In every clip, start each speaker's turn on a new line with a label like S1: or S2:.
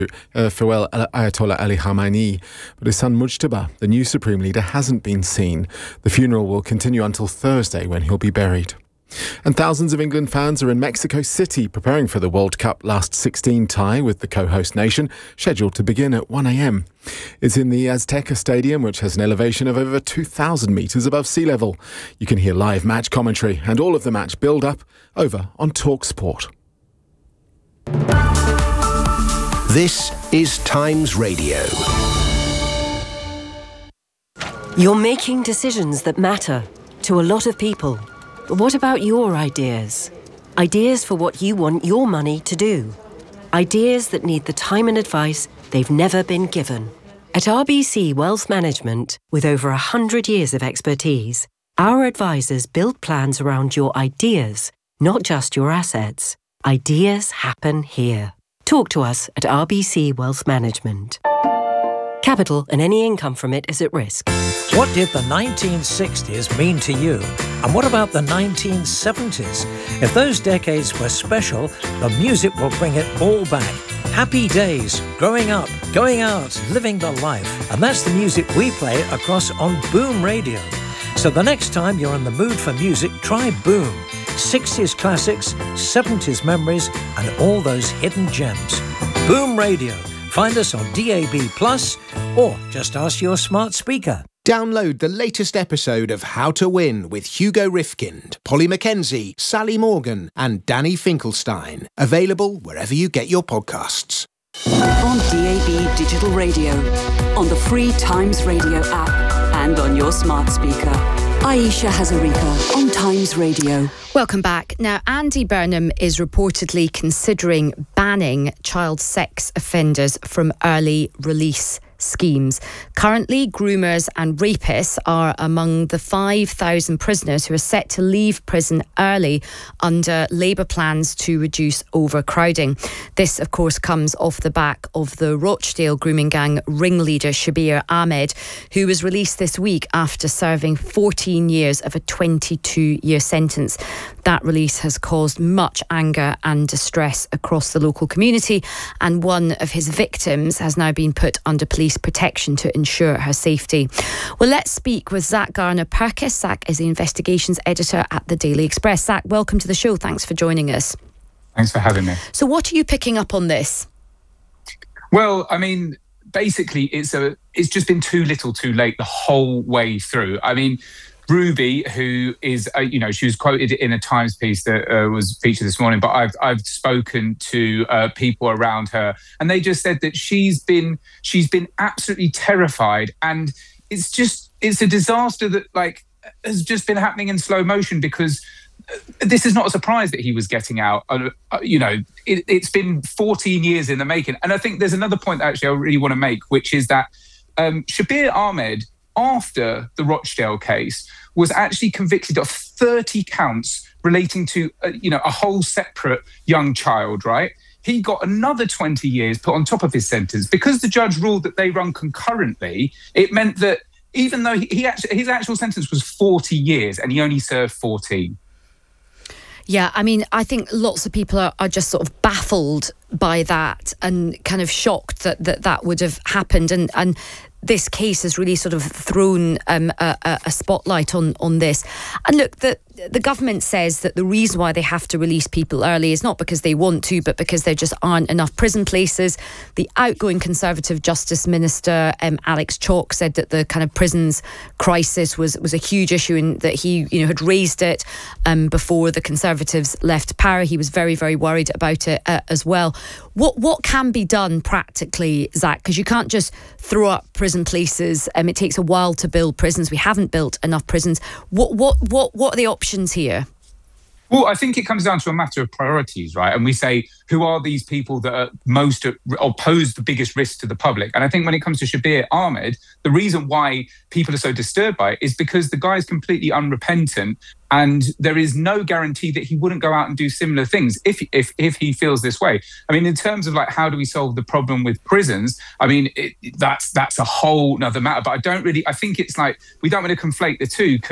S1: farewell Ayatollah Ali Khamenei, but his son Mujtaba, the new supreme leader, hasn't been seen. The funeral will continue until Thursday, when he'll be buried. And thousands of England fans are in Mexico City preparing for the World Cup Last 16 tie with the co-host nation, scheduled to begin at 1 a.m. It's in the Azteca Stadium, which has an elevation of over 2,000 metres above sea level. You can hear live match commentary and all of the match build-up over on TalkSport.
S2: This is Times Radio.
S3: You're making decisions that matter to a lot of people. But what about your ideas? Ideas for what you want your money to do. Ideas that need the time and advice they've never been given. At RBC Wealth Management, with over 100 years of expertise, our advisors build plans around your ideas, not just your assets. Ideas happen here. Talk to us at RBC Wealth Management. Capital and any income from it is at risk.
S4: What did the 1960s mean to you? And what about the 1970s? If those decades were special, the music will bring it all back. Happy days, growing up, going out, living the life. And that's the music we play across on Boom Radio. So the next time you're in the mood for music, try Boom. 60s classics, 70s memories, and all those hidden gems. Boom Radio. Find us on DAB+, or just ask your smart speaker.
S2: Download the latest episode of How to Win with Hugo Rifkind, Polly Mackenzie, Sally Morgan and Danny Finkelstein. Available wherever you get your podcasts.
S5: On DAB Digital Radio, on the free Times Radio app and on your smart speaker. Aisha Hazarika on Times Radio.
S6: Welcome back. Now, Andy Burnham is reportedly considering banning child sex offenders from early release schemes. Currently, groomers and rapists are among the 5,000 prisoners who are set to leave prison early under Labour plans to reduce overcrowding. This, of course, comes off the back of the Rochdale grooming gang ringleader Shabir Ahmed, who was released this week after serving 14 years of a 22-year sentence. That release has caused much anger and distress across the local community, and one of his victims has now been put under police protection to ensure her safety. Well, let's speak with Zach Garner-Purkis. Zach is the investigations editor at the Daily Express. Zach, welcome to the show. Thanks for joining us.
S7: Thanks for having me.
S6: So what are you picking up on this?
S7: Well, I mean, basically, it's just been too little too late the whole way through. I mean, Ruby, who is, she was quoted in a Times piece that was featured this morning, but I've spoken to people around her, and they just said that she's been absolutely terrified, and it's a disaster that has just been happening in slow motion, because this is not a surprise that he was getting out. It's been 14 years in the making, and I think there's another point actually I really want to make, which is that Shabir Ahmed, after the Rochdale case, was actually convicted of 30 counts relating to, a whole separate young child, right? He got another 20 years put on top of his sentence. Because the judge ruled that they run concurrently, it meant that even though his actual sentence was 40 years and he only served 14.
S6: Yeah, I mean, I think lots of people are just sort of baffled by that and kind of shocked that would have happened. And this case has really sort of thrown a spotlight on this. And look, the government says that the reason why they have to release people early is not because they want to, but because there just aren't enough prison places. The outgoing Conservative Justice Minister, Alex Chalk, said that the kind of prisons crisis was a huge issue, and that he had raised it before the Conservatives left power. He was very, very worried about it as well. What can be done practically, Zach? Because you can't just throw up prison places. It takes a while to build prisons. We haven't built enough prisons. What are the options here?
S7: Well, I think it comes down to a matter of priorities, right? And we say, who are these people that are most or pose the biggest risk to the public? And I think when it comes to Shabir Ahmed, the reason why people are so disturbed by it is because the guy is completely unrepentant, and there is no guarantee that he wouldn't go out and do similar things if he feels this way. I mean, in terms of how do we solve the problem with prisons? I mean, that's a whole nother matter. But I think it's we don't want to conflate the two, because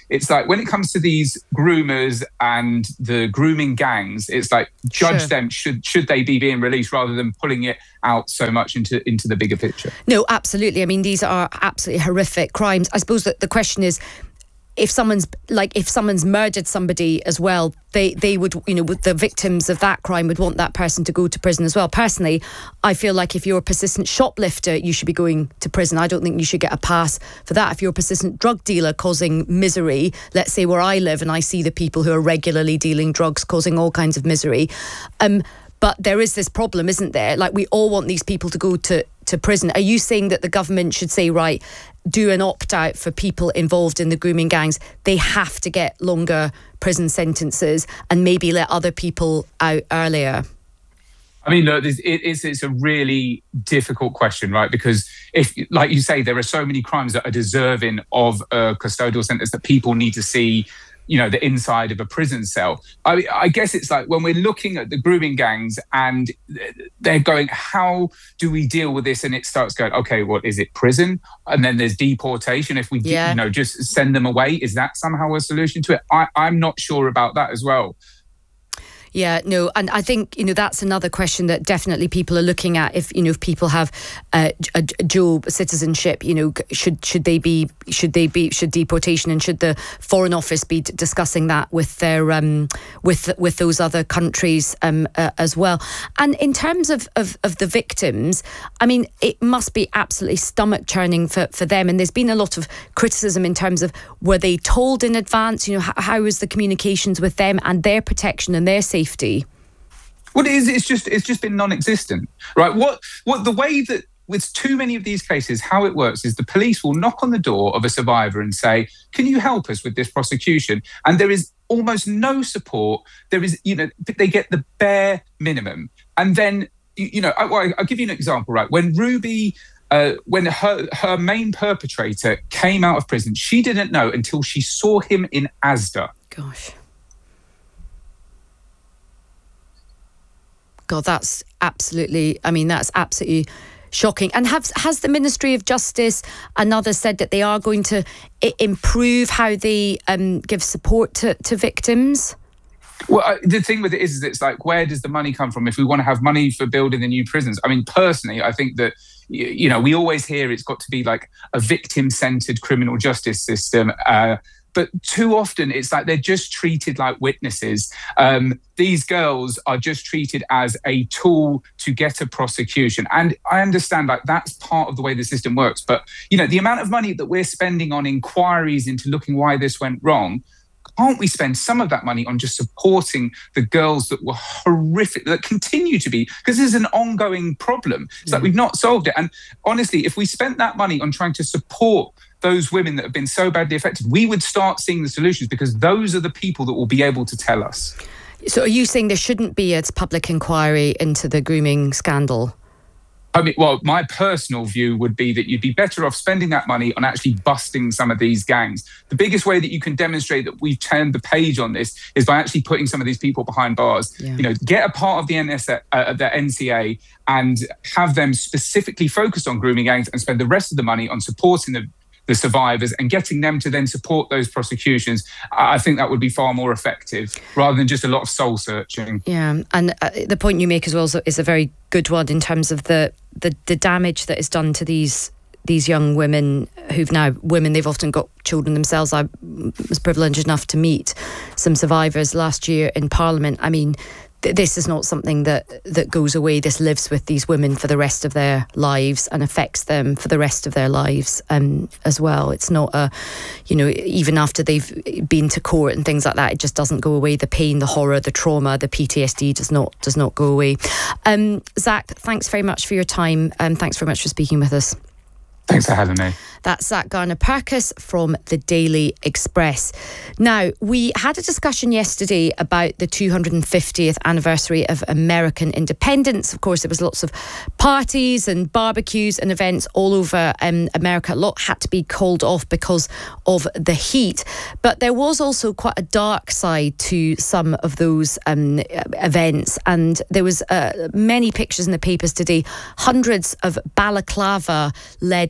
S7: it's like when it comes to these groomers and the grooming gangs, it's like judge them, should they be being released rather than pulling it out so much into the bigger picture.
S6: No, absolutely. I mean, these are absolutely horrific crimes. I suppose that the question is, if someone's murdered somebody as well, they would, the victims of that crime would want that person to go to prison as well. Personally, I feel like if you're a persistent shoplifter, you should be going to prison. I don't think you should get a pass for that. If you're a persistent drug dealer causing misery, let's say where I live and I see the people who are regularly dealing drugs causing all kinds of misery, but there is this problem, isn't there? Like, we all want these people to go to prison. Are you saying that the government should say, right, do an opt-out for people involved in the grooming gangs? They have to get longer prison sentences and maybe let other people out earlier?
S7: I mean, look, it's a really difficult question, right? Because if, like you say, there are so many crimes that are deserving of a custodial sentence that people need to see, the inside of a prison cell. I guess it's like when we're looking at the grooming gangs and they're going, how do we deal with this? And it starts going, okay, what is it, prison? And then there's deportation. If we, just send them away, is that somehow a solution to it? I'm not sure about that as well.
S6: Yeah, no, and I think that's another question that definitely people are looking at. If people have a dual citizenship, should deportation, and should the Foreign Office be discussing that with their with those other countries as well? And in terms of the victims, I mean, it must be absolutely stomach churning for them. And there's been a lot of criticism in terms of, were they told in advance? How was the communications with them and their protection and their safety?
S7: Well, it's just been non-existent, right? What the way that with too many of these cases, how it works is the police will knock on the door of a survivor and say, "Can you help us with this prosecution?" And there is almost no support. There is, they get the bare minimum, and then I'll give you an example, right? When Ruby. When her main perpetrator came out of prison, she didn't know until she saw him in Asda.
S6: Gosh. God, that's absolutely shocking. And has the Ministry of Justice and others said that they are going to improve how they give support to victims?
S7: Well, the thing with it is it's like, where does the money come from if we want to have money for building the new prisons? I mean, personally, I think that, we always hear it's got to be like a victim-centred criminal justice system. But too often it's like they're just treated like witnesses. These girls are just treated as a tool to get a prosecution. And I understand that's part of the way the system works. But, the amount of money that we're spending on inquiries into looking why this went wrong, can't we spend some of that money on just supporting the girls that were horrific, that continue to be, because this is an ongoing problem. It's like we've not solved it. And honestly, if we spent that money on trying to support those women that have been so badly affected, we would start seeing the solutions, because those are the people that will be able to tell us.
S6: So are you saying there shouldn't be a public inquiry into the grooming scandal?
S7: I mean, well, my personal view would be that you'd be better off spending that money on actually busting some of these gangs. The biggest way that you can demonstrate that we've turned the page on this is by actually putting some of these people behind bars. Yeah. Get a part of the NCA and have them specifically focused on grooming gangs, and spend the rest of the money on supporting the survivors and getting them to then support those prosecutions. I think that would be far more effective rather than just a lot of soul searching.
S6: Yeah, and the point you make as well is a very good one in terms of the damage that is done to these young women they've often got children themselves. I was privileged enough to meet some survivors last year in Parliament. I mean, this is not something that goes away. This lives with these women for the rest of their lives and affects them for the rest of their lives as well. It's not even after they've been to court and things like that, it just doesn't go away. The pain, the horror, the trauma, the PTSD does not go away. Zach, thanks very much for your time. Thanks very much for speaking with us.
S7: Thanks for having me.
S6: That's Zach Garner-Perkis from the Daily Express. Now, we had a discussion yesterday about the 250th anniversary of American independence. Of course, there was lots of parties and barbecues and events all over America. A lot had to be called off because of the heat. But there was also quite a dark side to some of those events. And there was many pictures in the papers today. Hundreds of balaclava-led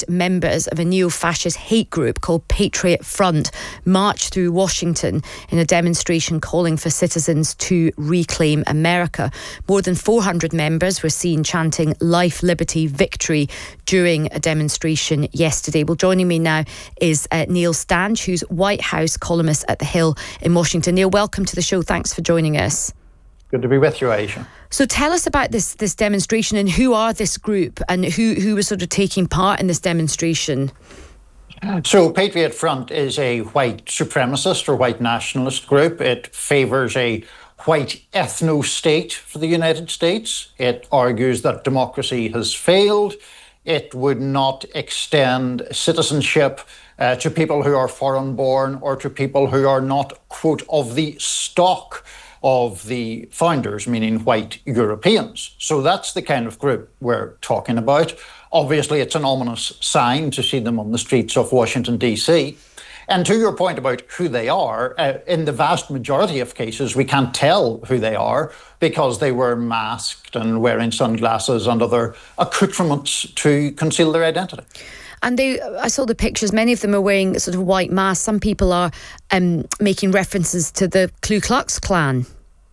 S6: members of a neo-fascist hate group called Patriot Front marched through Washington in a demonstration calling for citizens to reclaim America. More than 400 members were seen chanting "Life, Liberty, Victory" during a demonstration yesterday. Well, joining me now is Neil Stange, who's White House columnist at The Hill in Washington. Neil, welcome to the show. Thanks for joining us.
S8: Good to be with you, Aisha.
S6: So tell us about this demonstration, and who are this group, and who was sort of taking part in this demonstration?
S8: So Patriot Front is a white supremacist or white nationalist group. It favours a white ethno-state for the United States. It argues that democracy has failed. It would not extend citizenship to people who are foreign-born or to people who are not, quote, of the stock of the founders, meaning white Europeans. So that's the kind of group we're talking about. Obviously, it's an ominous sign to see them on the streets of Washington, D.C. And to your point about who they are, in the vast majority of cases, we can't tell who they are because they were masked and wearing sunglasses and other accoutrements to conceal their identity.
S6: And I saw the pictures, many of them are wearing sort of white masks. Some people are making references to the Ku Klux Klan.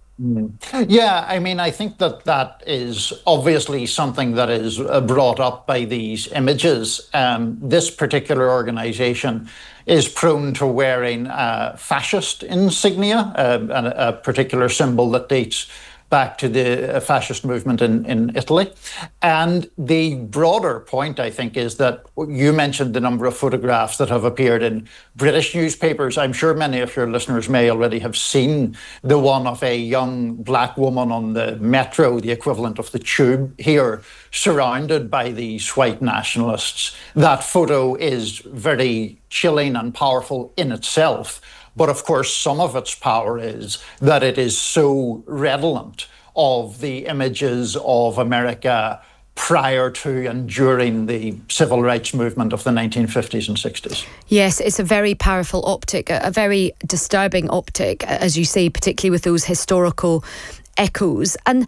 S8: Yeah, I mean, I think that is obviously something that is brought up by these images. This particular organisation is prone to wearing fascist insignia, a particular symbol that dates back to the fascist movement in Italy. And the broader point, I think, is that you mentioned the number of photographs that have appeared in British newspapers. I'm sure many of your listeners may already have seen the one of a young black woman on the metro, the equivalent of the tube here, surrounded by these white nationalists. That photo is very chilling and powerful in itself. But of course, some of its power is that it is so redolent of the images of America prior to and during the civil rights movement of the 1950s and 60s.
S6: Yes, it's a very powerful optic, a very disturbing optic, as you say, particularly with those historical echoes. And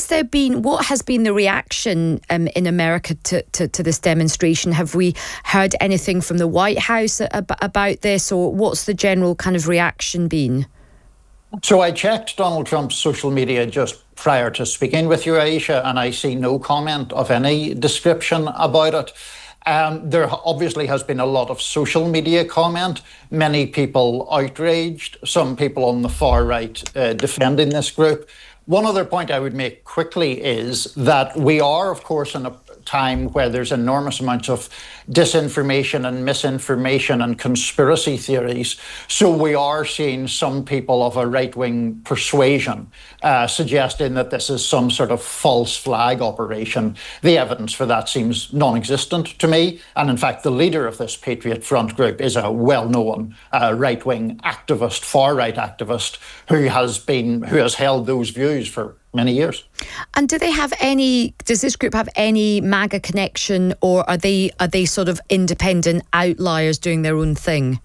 S6: what has been the reaction in America to this demonstration? Have we heard anything from the White House about this, or what's the general kind of reaction been?
S8: So I checked Donald Trump's social media just prior to speaking with you, Aisha, and I see no comment of any description about it. There obviously has been a lot of social media comment, many people outraged, some people on the far right defending this group. One other point I would make quickly is that we are, of course, in a time where there's enormous amounts of disinformation and misinformation and conspiracy theories. So we are seeing some people of a right-wing persuasion suggesting that this is some sort of false flag operation. The evidence for that seems non-existent to me. And in fact, the leader of this Patriot Front group is a well-known right-wing activist, far-right activist, who has held those views for many years.
S6: And does this group have any MAGA connection, or are they sort of independent outliers doing their own thing?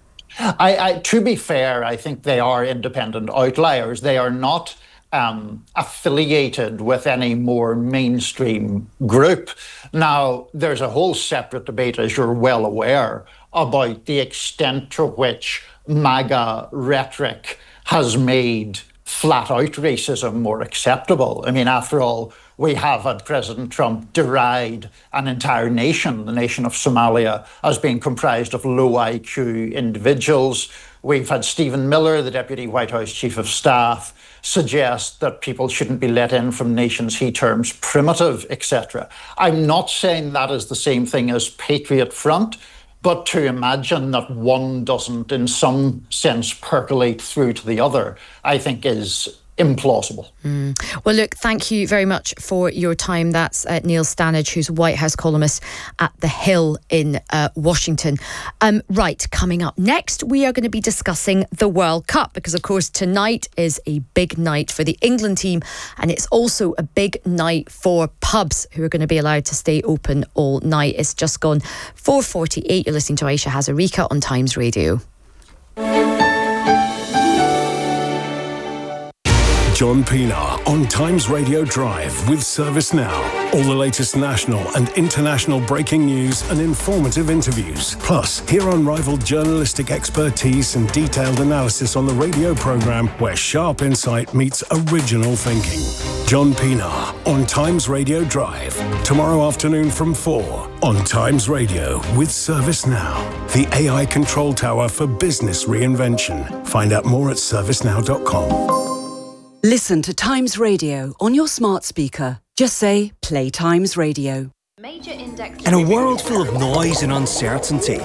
S8: To be fair, I think they are independent outliers. They are not affiliated with any more mainstream group. Now, there's a whole separate debate, as you're well aware, about the extent to which MAGA rhetoric has made flat-out racism more acceptable. I mean, after all, we have had President Trump deride an entire nation, the nation of Somalia, as being comprised of low IQ individuals. We've had Stephen Miller, the Deputy White House Chief of Staff, suggest that people shouldn't be let in from nations he terms primitive, etc. I'm not saying that is the same thing as Patriot Front, but to imagine that one doesn't, in some sense, percolate through to the other, I think is implausible.
S6: Well, look, thank you very much for your time. That's Neil Stange, who's White House columnist at The Hill in Washington. Right, coming up next, we are going to be discussing the World Cup, because, of course, tonight is a big night for the England team, and it's also a big night for pubs, who are going to be allowed to stay open all night. It's just gone 4:48. You're listening to Aisha Hazarika on Times Radio.
S9: John Pienaar on Times Radio Drive with ServiceNow. All the latest national and international breaking news and informative interviews. Plus, hear unrivaled journalistic expertise and detailed analysis on the radio programme where sharp insight meets original thinking. John Pienaar on Times Radio Drive. Tomorrow afternoon from 4 on Times Radio with ServiceNow. The AI control tower for business reinvention. Find out more at servicenow.com.
S5: Listen to Times Radio on your smart speaker. Just say, play Times Radio.
S10: In a world full of noise and uncertainty,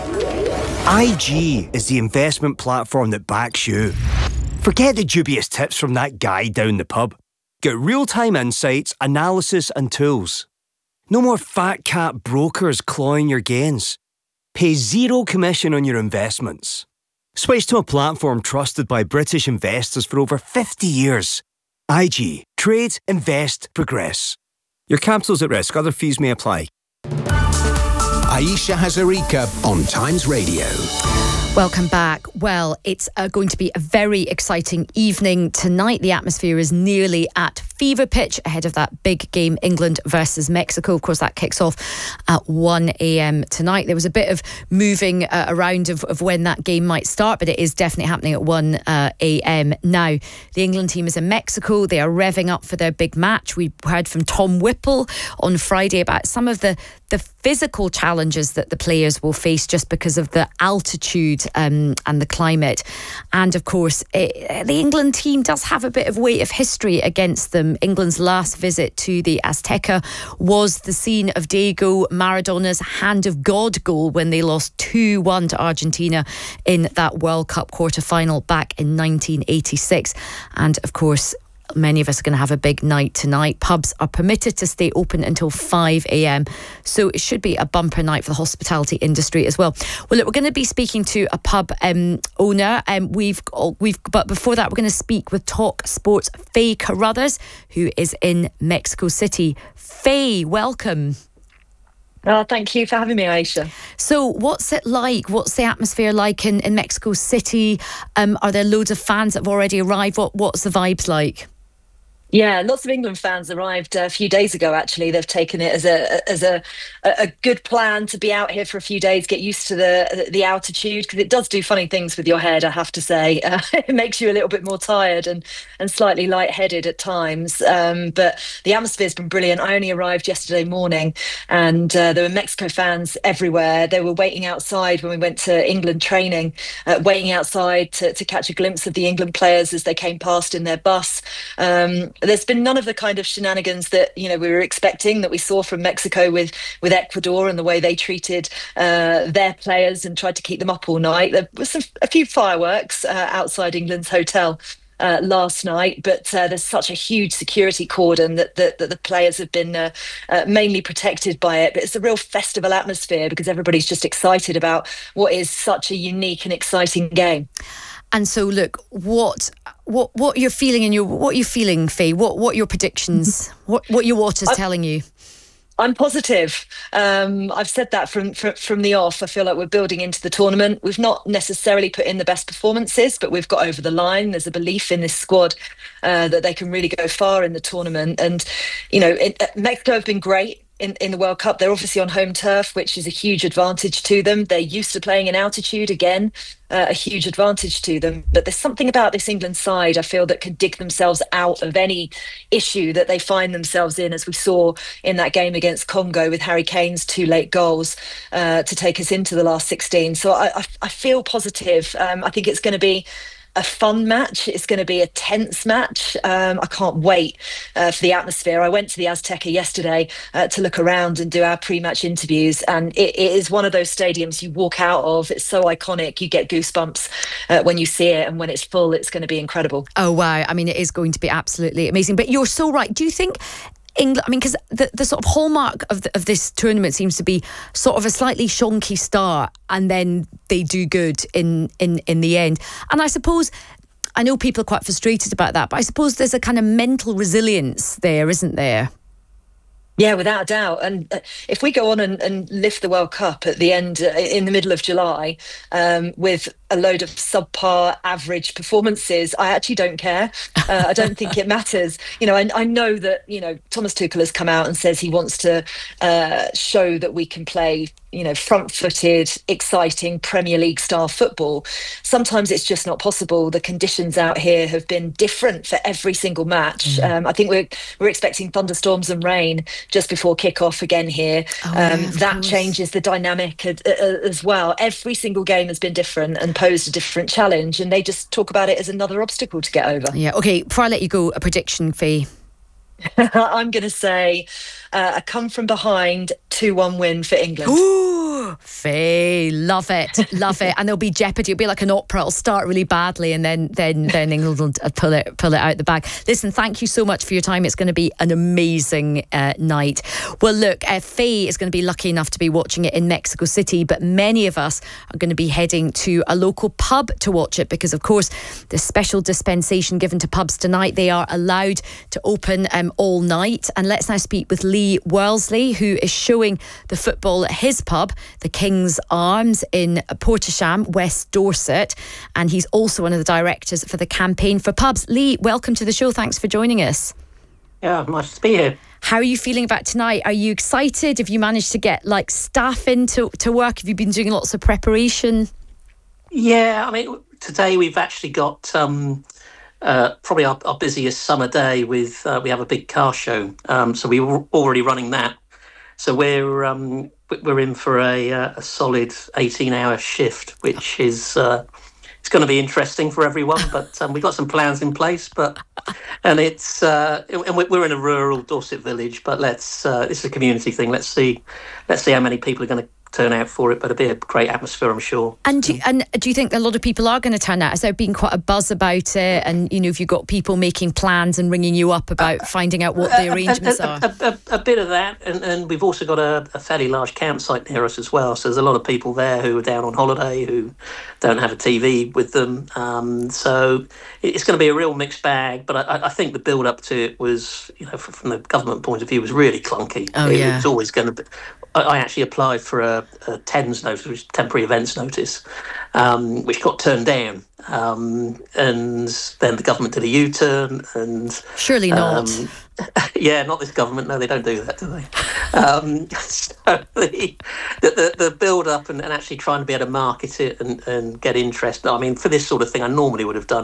S10: IG is the investment platform that backs you. Forget the dubious tips from that guy down the pub. Get real-time insights, analysis and tools. No more fat cat brokers clawing your gains. Pay zero commission on your investments. Switch to a platform trusted by British investors for over 50 years. IG. Trade, invest, progress. Your capital's at risk. Other fees may apply.
S2: Ayesha Hazarika on Times Radio.
S6: Welcome back. Well, it's going to be a very exciting evening tonight. The atmosphere is nearly at fever pitch ahead of that big game, England versus Mexico. Of course, that kicks off at 1 a.m. tonight. There was a bit of moving around of when that game might start, but it is definitely happening at 1 a.m. now. The England team is in Mexico. They are revving up for their big match. We heard from Tom Whipple on Friday about some of the physical challenges that the players will face just because of the altitude and the climate. And of course, the England team does have a bit of weight of history against them. England's last visit to the Azteca was the scene of Diego Maradona's hand of God goal when they lost 2-1 to Argentina in that World Cup quarter-final back in 1986. And of course, many of us are going to have a big night tonight. Pubs are permitted to stay open until 5 a.m. So it should be a bumper night for the hospitality industry as well. Well, look, we're going to be speaking to a pub owner. But before that, we're going to speak with Talk Sports' Faye Carruthers, who is in Mexico City. Faye, welcome.
S11: Oh, thank you for having me, Aisha.
S6: So what's it like? What's the atmosphere like in Mexico City? Are there loads of fans that have already arrived? What's the vibes like?
S11: Yeah, lots of England fans arrived a few days ago, actually. They've taken it as a good plan to be out here for a few days, get used to the altitude, because it does do funny things with your head, I have to say. It makes you a little bit more tired and slightly lightheaded at times. But the atmosphere's been brilliant. I only arrived yesterday morning and there were Mexico fans everywhere. They were waiting outside when we went to England training, waiting outside to catch a glimpse of the England players as they came past in their bus. There's been none of the kind of shenanigans that we were expecting, that we saw from Mexico with Ecuador and the way they treated their players and tried to keep them up all night. There was a few fireworks outside England's hotel last night, but there's such a huge security cordon that the players have been mainly protected by it. But it's a real festival atmosphere because everybody's just excited about what is such a unique and exciting game.
S6: And so, look, what you're feeling what are you feeling, Faye? What are your predictions? what your water's telling you?
S11: I'm positive. I've said that from the off. I feel like we're building into the tournament. We've not necessarily put in the best performances, but we've got over the line. There's a belief in this squad that they can really go far in the tournament. And Mexico have been great in the World Cup. They're obviously on home turf, which is a huge advantage to them. They're used to playing in altitude, again, a huge advantage to them. But there's something about this England side, I feel, that can dig themselves out of any issue that they find themselves in, as we saw in that game against Congo with Harry Kane's 2 late goals to take us into the last 16. So I feel positive. I think it's going to be a fun match. It's going to be a tense match. I can't wait for the atmosphere. I went to the Azteca yesterday to look around and do our pre-match interviews, and it is one of those stadiums you walk out of. It's so iconic. You get goosebumps when you see it, and when it's full, it's going to be incredible.
S6: Oh, wow. I mean, it is going to be absolutely amazing. But you're so right. Do you think England, I mean, because the sort of hallmark of this tournament seems to be sort of a slightly shonky start and then they do good in the end. And I suppose, I know people are quite frustrated about that, but I suppose there's a kind of mental resilience there, isn't there?
S11: Yeah, without a doubt. And if we go on and lift the World Cup at the end, in the middle of July, with a load of subpar average performances, I actually don't care. I don't think it matters. I know that, Thomas Tuchel has come out and says he wants to show that we can play, front-footed, exciting Premier League style football. Sometimes it's just not possible. The conditions out here have been different for every single match. I think we're expecting thunderstorms and rain just before kickoff again here. That changes the dynamic as well. Every single game has been different and posed a different challenge, and they just talk about it as another obstacle to get over.
S6: Yeah, okay, before I let you go, a prediction, Faye.
S11: I'm going to say a come from behind 2-1 win for England.
S6: Ooh, Faye, love it. And there'll be jeopardy. It'll be like an opera. It'll start really badly and then England will pull it out the bag. Listen, thank you so much for your time. It's going to be an amazing night. Well, look, Faye is going to be lucky enough to be watching it in Mexico City, but many of us are going to be heading to a local pub to watch it because, of course, the special dispensation given to pubs tonight. They are allowed to open all night. And let's now speak with Lee Worsley, who is showing the football at his pub, the King's Arms in Portisham, West Dorset. And he's also one of the directors for the Campaign for Pubs. Lee, welcome to the show. Thanks for joining us.
S12: Yeah, nice to be here.
S6: How are you feeling about tonight? Are you excited? Have you managed to get staff into work? Have you been doing lots of preparation?
S12: Yeah, I mean, today we've actually got probably our busiest summer day with we have a big car show, so we were already running that. So we're in for a solid 18-hour shift, which is it's going to be interesting for everyone. But we've got some plans in place. And it's and we're in a rural Dorset village, but it's a community thing. Let's see how many people are going to turn out for it, but it'll be a great atmosphere, I'm sure.
S6: And do you think a lot of people are going to turn out? Has there been quite a buzz about it? And have you got people making plans and ringing you up about finding out what the arrangements are?
S12: A bit of that, and we've also got a fairly large campsite near us as well. So there's a lot of people there who are down on holiday who don't have a TV with them. So it's going to be a real mixed bag. But I think the build up to it was, from the government point of view, was really clunky. It was always going to be. I actually applied for a TENS notice, which is temporary events notice, which got turned down. And then the government did a U-turn. And
S6: surely not.
S12: Yeah, not this government. No, they don't do that, do they? So the build-up and actually trying to be able to market it and get interest. I mean, for this sort of thing, I normally would have done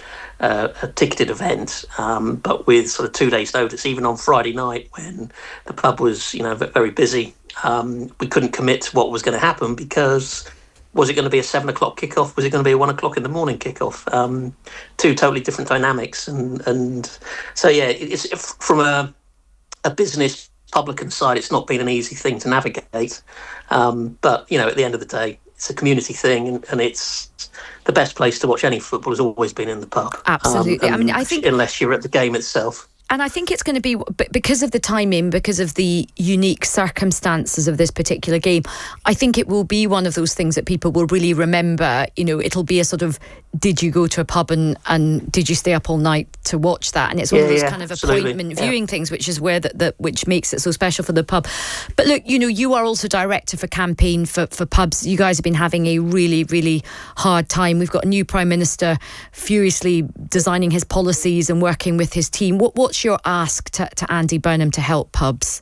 S12: a ticketed event, but with sort of 2 days' notice, even on Friday night when the pub was, very busy, we couldn't commit to what was going to happen because was it going to be a 7 o'clock kickoff? Was it going to be a 1 o'clock in the morning kickoff? Two totally different dynamics. And so, yeah, it's from a business publican side, it's not been an easy thing to navigate. But, at the end of the day, it's a community thing and it's the best place to watch any football has always been in the pub.
S6: Absolutely. I think
S12: unless you're at the game itself.
S6: And I think it's going to be, because of the timing, because of the unique circumstances of this particular game, I think it will be one of those things that people will really remember. It'll be a sort of, did you go to a pub and did you stay up all night to watch that? And it's one of those kind of appointment viewing things, which is where which makes it so special for the pub. But look, you are also director for Campaign for Pubs. You guys have been having a really, really hard time. We've got a new Prime Minister furiously designing his policies and working with his team. What's your ask to Andy Burnham to help pubs?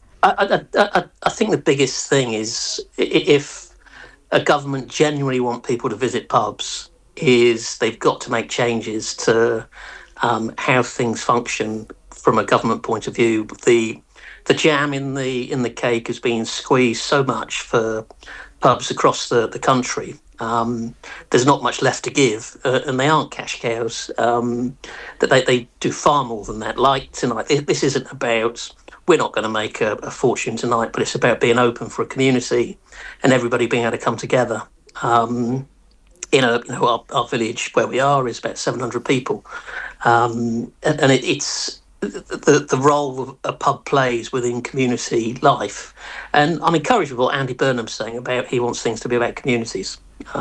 S12: I think the biggest thing is if a government genuinely want people to visit pubs, is they've got to make changes to how things function from a government point of view. The jam in the cake has been squeezed so much for pubs across the country. There's not much left to give, and they aren't cash cows. That they do far more than that. Like tonight, this isn't about, we're not going to make a fortune tonight, but it's about being open for a community and everybody being able to come together. Our village where we are is about 700 people, and it's the role a pub plays within community life. And I'm encouraged with what Andy Burnham's saying about he wants things to be about communities.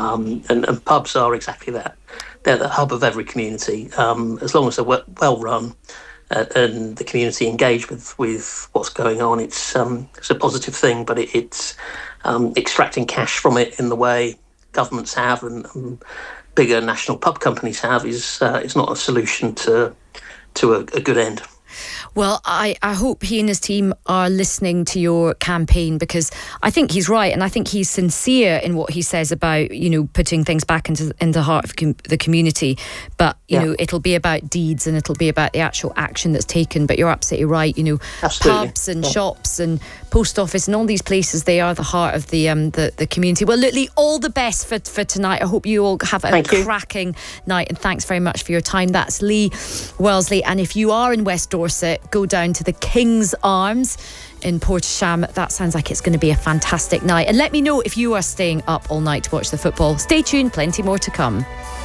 S12: And pubs are exactly that. They're the hub of every community, as long as they're well run and the community engage with what's going on, it's a positive thing. But it's extracting cash from it in the way governments have and bigger national pub companies have is not a solution to a good end.
S6: Well, I hope he and his team are listening to your campaign, because I think he's right, and I think he's sincere in what he says about, you know, putting things back into the heart of the community. But, you know, it'll be about deeds and it'll be about the actual action that's taken. But you're absolutely right, you know, pubs and shops and post office and all these places, they are the heart of the community. Well, look, Lee, all the best for tonight. I hope you all have a cracking night, and thanks very much for your time. That's Lee Wellesley, and if you are in West Dorset, go down to the King's Arms in Portsham. That sounds like it's going to be a fantastic night. And let me know if you are staying up all night to watch the football. Stay tuned, plenty more to come.